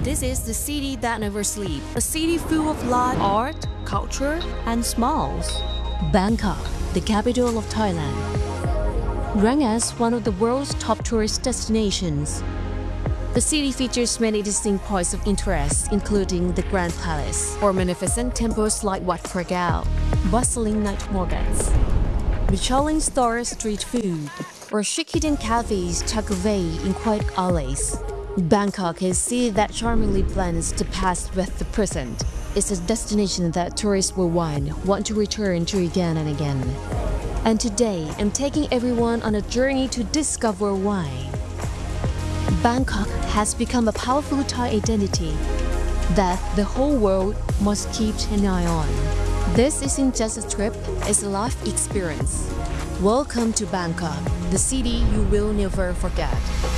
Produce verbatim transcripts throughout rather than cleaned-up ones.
This is the city that never sleeps, a city full of life, art, culture, and smiles. Bangkok, the capital of Thailand. Ranked as one of the world's top tourist destinations, the city features many distinct points of interest, including the Grand Palace, or magnificent temples like Wat Phra Kaew, bustling night markets, Michelin-star street food, or chic hidden cafes tucked away in quiet alleys. Bangkok is a city that charmingly blends the past with the present. It's a destination that tourists worldwide want to return to again and again. And today, I'm taking everyone on a journey to discover why. Bangkok has become a powerful Thai identity that the whole world must keep an eye on. This isn't just a trip, it's a life experience. Welcome to Bangkok, the city you will never forget.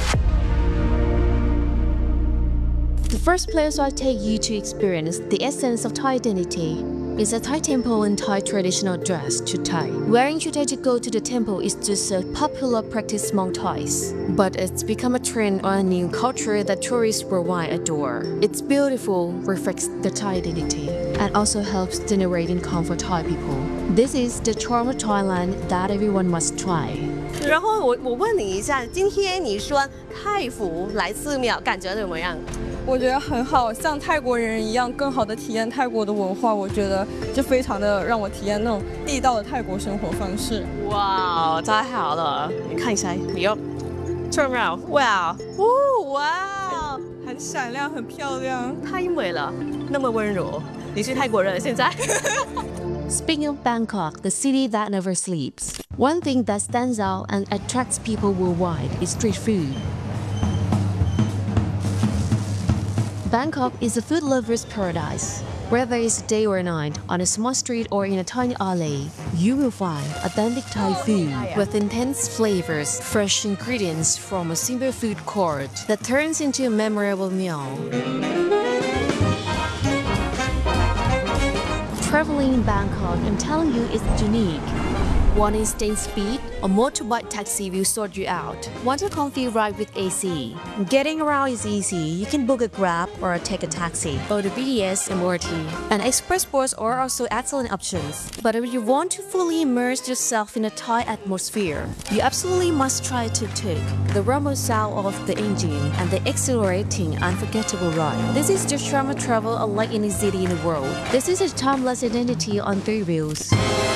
The first place I'll take you to experience the essence of Thai identity is a Thai temple in Thai traditional dress, Chutai. Wearing Chutai to go to the temple is just a popular practice among Thais, but it's become a trend or a new culture that tourists worldwide adore. It's beautiful, reflects the Thai identity, and also helps generate income for Thai people. This is the charm of Thailand that everyone must try. 然后我我问你一下，今天你说泰服来寺庙，感觉怎么样？ 我觉得很好，像泰国人一样，更好的体验泰国的文化。我觉得就非常的让我体验那种地道的泰国生活方式。 哇，太好了！你看一下，你要 turn around， 哇，哦，哇， 很闪亮，很漂亮， 太美了，那么温柔。你是泰国人，现在。 Speaking of Bangkok, the city that never sleeps, one thing that stands out and attracts people worldwide is street food. Bangkok is a food lover's paradise. Whether it's day or night, on a small street or in a tiny alley, you will find authentic Thai food with intense flavors, fresh ingredients from a simple food court that turns into a memorable meal. Traveling in Bangkok, I'm telling you, it's unique. Want instant speed? A motorbike taxi will sort you out. Want a comfy ride with A C? Getting around is easy. You can book a Grab or take a taxi, or the B T S, M R T. And express boards are also excellent options. But if you want to fully immerse yourself in a Thai atmosphere, you absolutely must try Tuk Tuk, the rumble sound of the engine and the exhilarating, unforgettable ride. This is the charm of travel unlike any city in the world. This is a timeless identity on three wheels.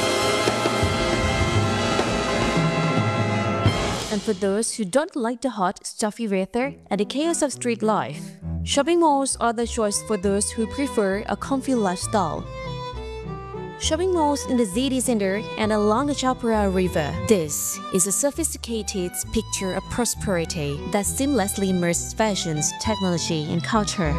And for those who don't like the hot, stuffy weather and the chaos of street life, shopping malls are the choice for those who prefer a comfy lifestyle. Shopping malls in the city center and along the Chao Phraya River. This is a sophisticated picture of prosperity that seamlessly merges fashions, technology, and culture.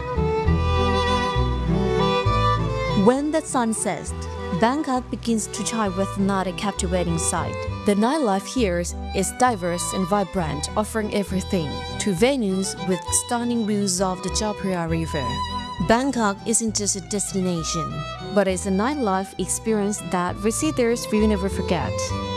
When the sun sets, Bangkok begins to shine with another captivating sight. The nightlife here is diverse and vibrant, offering everything to venues with stunning views of the Chao Phraya River. Bangkok isn't just a destination, but it's a nightlife experience that visitors will never forget.